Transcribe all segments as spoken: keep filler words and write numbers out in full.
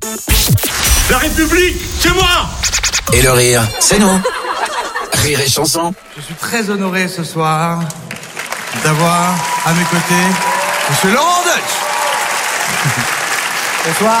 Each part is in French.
La République, c'est moi. Et le rire, c'est nous. Rire et chanson. Je suis très honoré ce soir d'avoir à mes côtés Monsieur Laurent Deutsch. Bonsoir.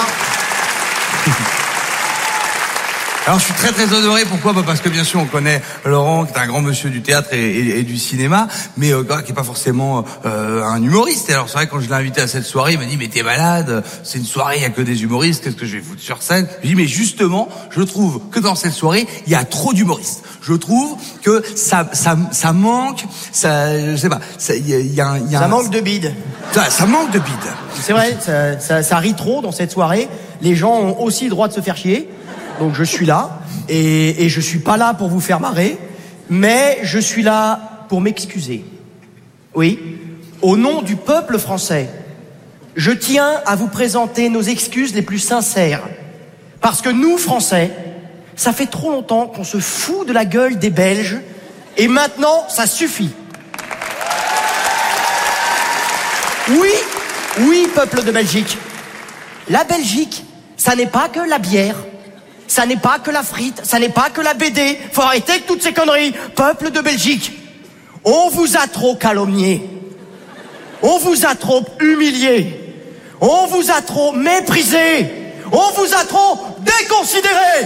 Alors je suis très très honoré, pourquoi bah parce que bien sûr on connaît Laurent qui est un grand monsieur du théâtre et, et, et du cinéma, mais euh, qui est pas forcément euh, un humoriste. Et alors c'est vrai, quand je l'ai invité à cette soirée, il m'a dit mais t'es malade, c'est une soirée, il y a que des humoristes, qu'est-ce que je vais foutre sur scène? Je lui ai dit mais justement, je trouve que dans cette soirée, il y a trop d'humoristes. Je trouve que ça ça ça manque, ça je sais pas, ça il y a, y a, y a Ça un, manque de bide. Ça, ça manque de bide. C'est vrai, ça, ça, ça rit trop dans cette soirée. Les gens ont aussi le droit de se faire chier. Donc je suis là, et, et je suis pas là pour vous faire marrer, mais je suis là pour m'excuser. Oui, au nom du peuple français, je tiens à vous présenter nos excuses les plus sincères. Parce que nous, Français, ça fait trop longtemps qu'on se fout de la gueule des Belges, et maintenant, ça suffit. Oui, oui, peuple de Belgique. La Belgique, ça n'est pas que la bière. Ça n'est pas que la frite, ça n'est pas que la B D. Faut arrêter avec toutes ces conneries. Peuple de Belgique, on vous a trop calomnié. On vous a trop humilié. On vous a trop méprisé. On vous a trop déconsidéré.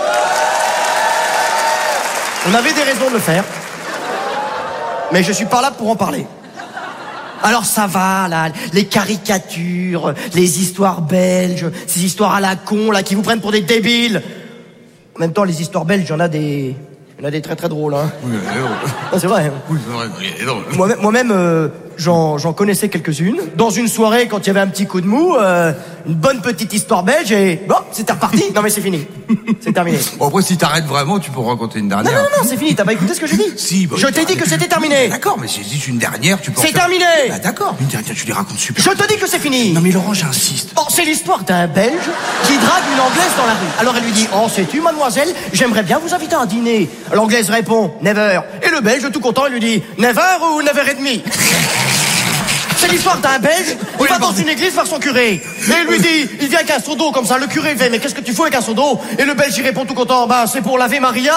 On avait des raisons de le faire. Mais je suis pas là pour en parler. Alors ça va, là, les caricatures, les histoires belges, ces histoires à la con, là, qui vous prennent pour des débiles. En même temps, les histoires belges, il y en a des... Il y en a des très très drôles, hein. Oui, elle est drôle. Ah, c'est vrai. Oui, c'est vrai, elle est drôle. Moi-même, moi-même euh, j'en, j'en connaissais quelques-unes. Dans une soirée, quand il y avait un petit coup de mou, euh, une bonne petite histoire belge et... Bon, c'était reparti. Non mais c'est fini. C'est terminé. Bon, après, si t'arrêtes vraiment, tu peux raconter une Non, dernière. non, non, c'est fini. T'as pas écouté ce que j'ai dit? Si, bah, Je t'ai dit que c'était terminé. D'accord, mais j'ai dit une dernière, tu peux... en C'est faire- terminé. Bah, d'accord, une dernière, tu les racontes super. Je te dis que c'est fini. Non mais Laurent, j'insiste. Oh, c'est l'histoire d'un Belge qui drague une Anglaise dans la rue. Alors elle lui dit, oh, sais-tu, mademoiselle, j'aimerais bien vous inviter à un dîner. L'Anglaise répond, never. Et le Belge, tout content, il lui dit, never ou never et demi. C'est l'histoire d'un Belge, il va dans une église voir son curé. Et il lui dit, il vient avec un seau d'eau comme ça. Le curé, il fait, mais qu'est-ce que tu fais avec un seau d'eau? Et le Belge, il répond tout content, bah, c'est pour laver Maria.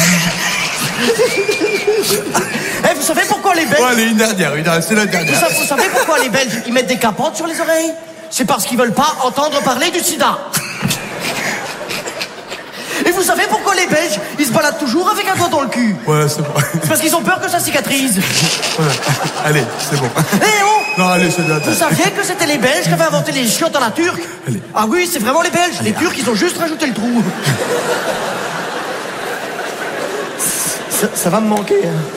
Eh, vous savez pourquoi les Belges... Ouais, allez, une dernière, une dernière, c'est la dernière. Vous savez, vous savez pourquoi les Belges, ils mettent des capotes sur les oreilles? C'est parce qu'ils veulent pas entendre parler du sida. Et vous savez pourquoi les Belges, ils se baladent toujours avec un doigt dans le cul? Ouais, c'est bon. C'est parce qu'ils ont peur que ça cicatrise. Ouais. Allez, c'est bon. Eh oh! Non, allez, c'est la Vous saviez que c'était les Belges qui avaient inventé les chiottes à la turque? Allez. Ah oui, c'est vraiment les Belges. Les Turcs, ils ont juste rajouté le trou. Ça, ça va me manquer, hein.